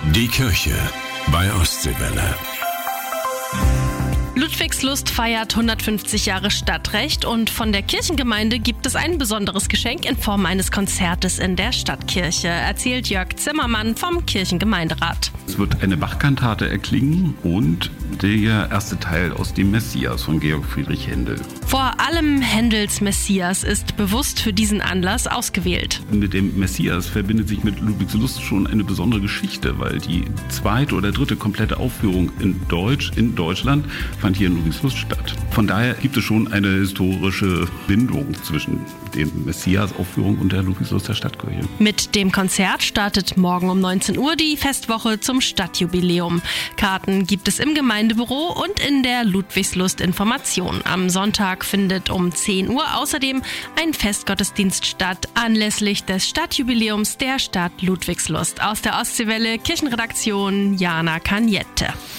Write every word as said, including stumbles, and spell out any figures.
Die Kirche bei Ostseewelle. Ludwigslust feiert hundertfünfzig Jahre Stadtrecht und von der Kirchengemeinde gibt es ein besonderes Geschenk in Form eines Konzertes in der Stadtkirche, erzählt Jörg Zimmermann vom Kirchengemeinderat. Es wird eine Bachkantate erklingen und der erste Teil aus dem Messias von Georg Friedrich Händel. Vor allem Händels Messias ist bewusst für diesen Anlass ausgewählt. Mit dem Messias verbindet sich mit Ludwigslust schon eine besondere Geschichte, weil die zweite oder dritte komplette Aufführung in Deutsch in Deutschland fand hier in Ludwigslust statt. Von daher gibt es schon eine historische Bindung zwischen der Messias-Aufführung und der Ludwigsluster Stadtkirche. Mit dem Konzert startet morgen um neunzehn Uhr die Festwoche zum Stadtjubiläum. Karten gibt es im Gemeindebüro und in der Ludwigslust Information. Am Sonntag findet um zehn Uhr außerdem ein Festgottesdienst statt, anlässlich des Stadtjubiläums der Stadt Ludwigslust. Aus der Ostseewelle Kirchenredaktion Jana Cagnette.